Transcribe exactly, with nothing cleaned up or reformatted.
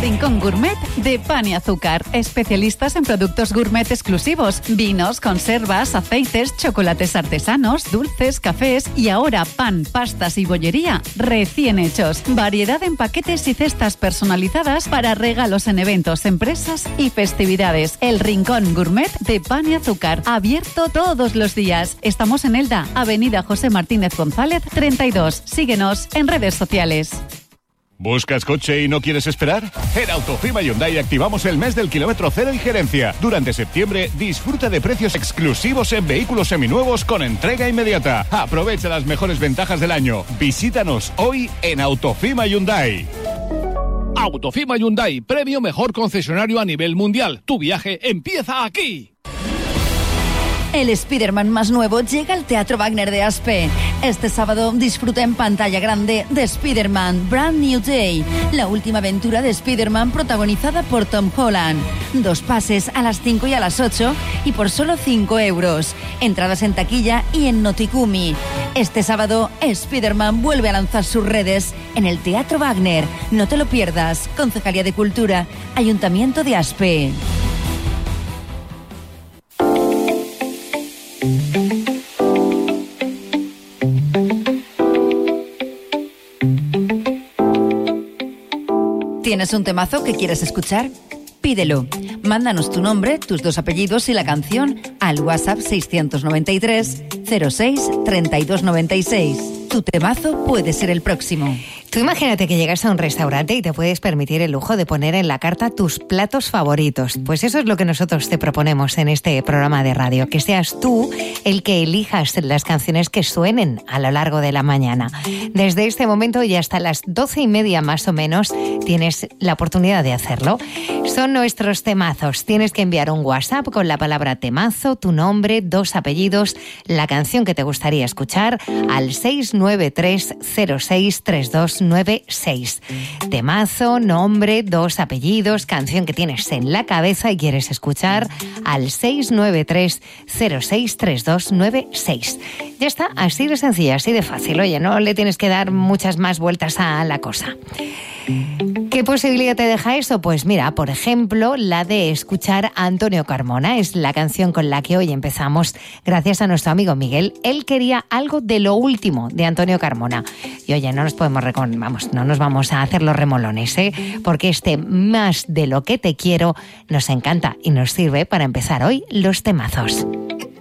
Rincón Gourmet de Pan y Azúcar. Especialistas en productos gourmet exclusivos, vinos, conservas, aceites, chocolates artesanos, dulces, cafés y ahora pan, pastas y bollería recién hechos. Variedad en paquetes y cestas personalizadas para regalos en eventos, empresas y festividades. El Rincón Gourmet de Pan y Azúcar, abierto todos los días. Estamos en Elda, Avenida José Martínez González treinta y dos. Síguenos en redes sociales. ¿Buscas coche y no quieres esperar? En Autofima Hyundai activamos el mes del kilómetro cero y gerencia. Durante septiembre, disfruta de precios exclusivos en vehículos seminuevos con entrega inmediata. Aprovecha las mejores ventajas del año. Visítanos hoy en Autofima Hyundai. Autofima Hyundai, premio mejor concesionario a nivel mundial. Tu viaje empieza aquí. El Spider-Man más nuevo llega al Teatro Wagner de Aspe. Este sábado disfruta en pantalla grande de Spider-Man Brand New Day, la última aventura de Spider-Man protagonizada por Tom Holland. Dos pases a las cinco y a las ocho y por solo cinco euros. Entradas en taquilla y en Notikumi. Este sábado, Spider-Man vuelve a lanzar sus redes en el Teatro Wagner. No te lo pierdas. Concejalía de Cultura, Ayuntamiento de Aspe. ¿Tienes un temazo que quieres escuchar? Pídelo. Mándanos tu nombre, tus dos apellidos y la canción al WhatsApp seiscientos noventa y tres cero seis treinta y dos noventa y seis. Tu temazo puede ser el próximo. Tú imagínate que llegas a un restaurante y te puedes permitir el lujo de poner en la carta tus platos favoritos. Pues eso es lo que nosotros te proponemos en este programa de radio, que seas tú el que elijas las canciones que suenen a lo largo de la mañana. Desde este momento y hasta las doce y media más o menos tienes la oportunidad de hacerlo. Son nuestros temazos. Tienes que enviar un WhatsApp con la palabra temazo, tu nombre, dos apellidos, la canción que te gustaría escuchar al seis nueve tres cero seis tres dos nueve seis. Temazo, nombre, dos apellidos, canción que tienes en la cabeza y quieres escuchar al seis nueve tres cero seis tres dos nueve seis. Ya está, así de sencilla, así de fácil. Oye, no le tienes que dar muchas más vueltas a la cosa. ¿Qué posibilidad te deja eso? Pues mira, por ejemplo, la de escuchar a Antonio Carmona. Es la canción con la que hoy empezamos gracias a nuestro amigo Miguel. Él quería algo de lo último de Antonio Carmona. Y oye, no nos podemos recon- vamos, no nos vamos a hacer los remolones, ¿eh? Porque este Más de lo que te quiero nos encanta y nos sirve para empezar hoy los temazos.